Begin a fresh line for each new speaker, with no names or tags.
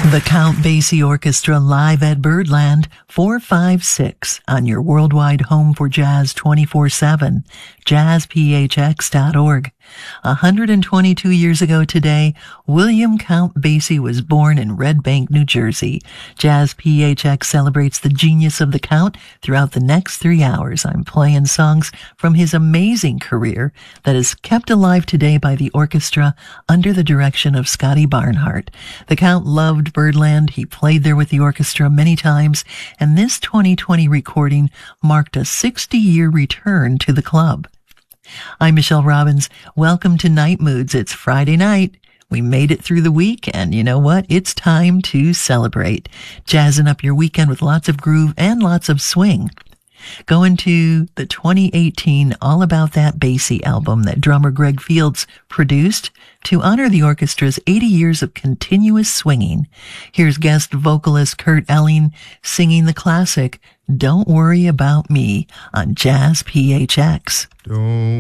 The Count Basie Orchestra live at Birdland, 456 on your worldwide home for jazz 24/7, jazzphx.org. 122 years ago today, William Count Basie was born in Red Bank, New Jersey. Jazz PHX celebrates the genius of the Count throughout the next 3 hours. I'm playing songs from his amazing career that is kept alive today by the orchestra under the direction of Scotty Barnhart. The Count loved Birdland. He played there with the orchestra many times, and this 2020 recording marked a 60-year return to the club. I'm Michelle Robbins. Welcome to Night Moods. It's Friday night. We made it through the week, and you know what? It's time to celebrate. Jazzing up your weekend with lots of groove and lots of swing. Going to the 2018 All About That Basie album that drummer Greg Fields produced to honor the orchestra's 80 years of continuous swinging. Here's guest vocalist Kurt Elling singing the classic Don't Worry About Me on Jazz PHX.
Don't